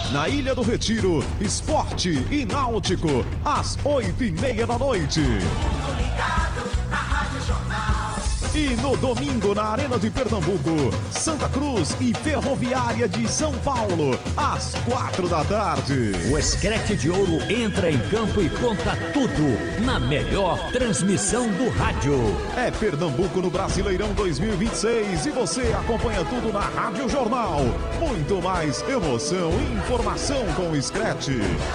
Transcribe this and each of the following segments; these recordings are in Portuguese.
Na Ilha do Retiro, Esporte e Náutico, às 8h30 da noite. E no domingo, na Arena de Pernambuco, Santa Cruz e Ferroviária de São Paulo, às 4 da tarde. O Escrete de Ouro entra em campo e conta tudo na melhor transmissão do rádio. É Pernambuco no Brasileirão 2026 e você acompanha tudo na Rádio Jornal. Muito mais emoção e informação com o Escrete.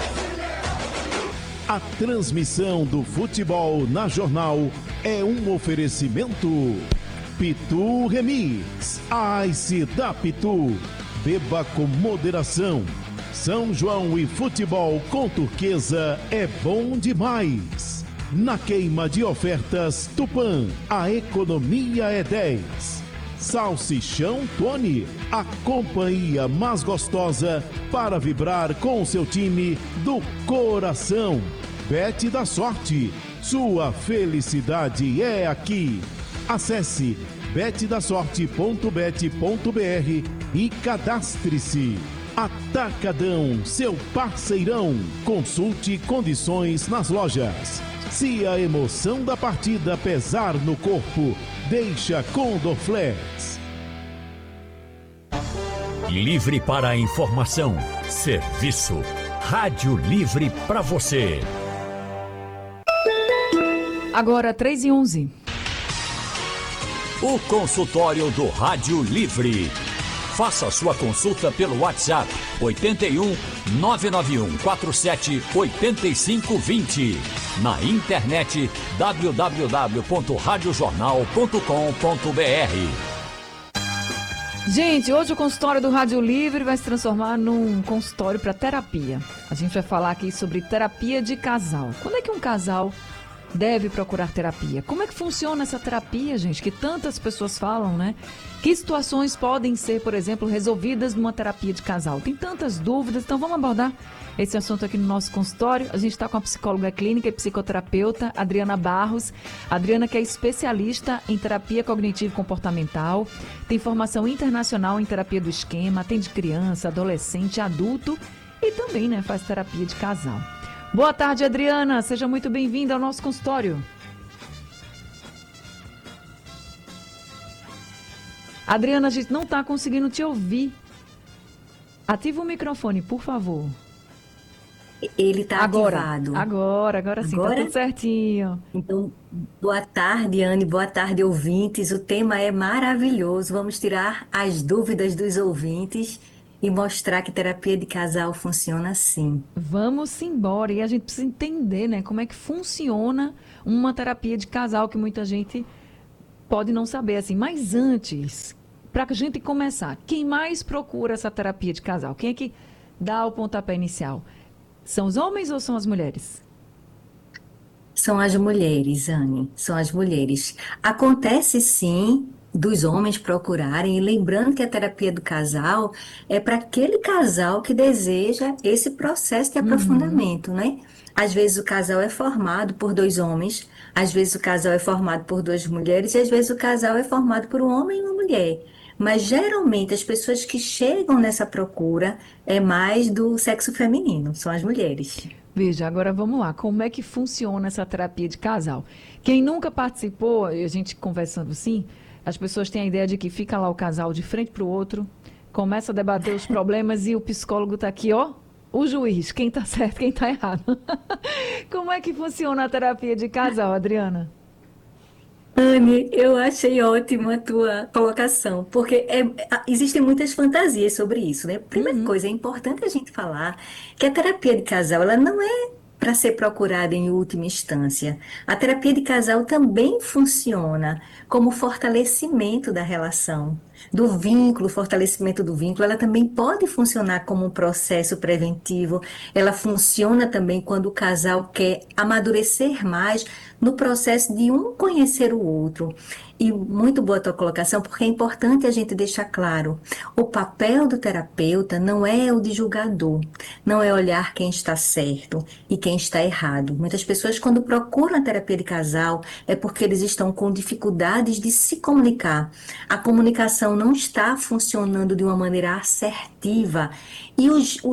A transmissão do futebol na Jornal é um oferecimento Pitu Remix, Ice da Pitu. Beba com moderação. São João e futebol com Turquesa é bom demais. Na queima de ofertas Tupã, a economia é 10. Salsichão Tony, a companhia mais gostosa para vibrar com seu time do coração. Bet da Sorte, sua felicidade é aqui. Acesse betdasorte.bet.br e cadastre-se. Atacadão, seu parceirão. Consulte condições nas lojas. Se a emoção da partida pesar no corpo, deixa com Dorflex. Livre para a informação, serviço. Rádio Livre para você. Agora 3h11. O consultório do Rádio Livre. Faça sua consulta pelo WhatsApp 81 991 47 8520. Na internet www.radiojornal.com.br. Gente, hoje o consultório do Rádio Livre vai se transformar num consultório para terapia. A gente vai falar aqui sobre terapia de casal. Quando é que um casal deve procurar terapia? Como é que funciona essa terapia, gente? Que tantas pessoas falam, né? Que situações podem ser, por exemplo, resolvidas numa terapia de casal? Tem tantas dúvidas, então vamos abordar esse assunto aqui no nosso consultório. A gente está com a psicóloga clínica e psicoterapeuta Adriana Barros. Adriana, que é especialista em terapia cognitivo-comportamental, tem formação internacional em terapia do esquema, atende criança, adolescente, adulto e também, né, faz terapia de casal. Boa tarde, Adriana. Seja muito bem-vinda ao nosso consultório. Adriana, a gente não está conseguindo te ouvir. Ativa o microfone, por favor. Ele está ativado. Agora sim, está tudo certinho. Então, boa tarde, Anne, boa tarde, ouvintes. O tema é maravilhoso. Vamos tirar as dúvidas dos ouvintes e mostrar que terapia de casal funciona assim. Vamos embora. E a gente precisa entender, né, como é que funciona uma terapia de casal, que muita gente pode não saber, assim. Mas antes, para a gente começar, quem mais procura essa terapia de casal? Quem é que dá o pontapé inicial? São os homens ou são as mulheres? São as mulheres, Anne, são as mulheres. Acontece sim dos homens procurarem, e lembrando que a terapia do casal é para aquele casal que deseja esse processo de aprofundamento, né? Às vezes o casal é formado por dois homens, às vezes o casal é formado por duas mulheres, e às vezes o casal é formado por um homem e uma mulher. Mas geralmente as pessoas que chegam nessa procura é mais do sexo feminino, são as mulheres. Veja, agora vamos lá, como é que funciona essa terapia de casal? Quem nunca participou, e a gente conversando assim, as pessoas têm a ideia de que fica lá o casal de frente para o outro, começa a debater os problemas e o psicólogo está aqui, ó, o juiz, quem está certo, quem está errado. Como é que funciona a terapia de casal, Adriana? Anne, eu achei ótima a tua colocação, porque existem muitas fantasias sobre isso, né? Primeira coisa, é importante a gente falar que a terapia de casal, ela não é para ser procurada em última instância. A terapia de casal também funciona como fortalecimento da relação, do vínculo, fortalecimento do vínculo. Ela também pode funcionar como um processo preventivo. Ela funciona também quando o casal quer amadurecer mais no processo de um conhecer o outro. E muito boa a tua colocação, porque é importante a gente deixar claro, o papel do terapeuta não é o de julgador, não é olhar quem está certo e quem está errado. Muitas pessoas, quando procuram a terapia de casal, é porque eles estão com dificuldades de se comunicar. A comunicação não está funcionando de uma maneira assertiva e o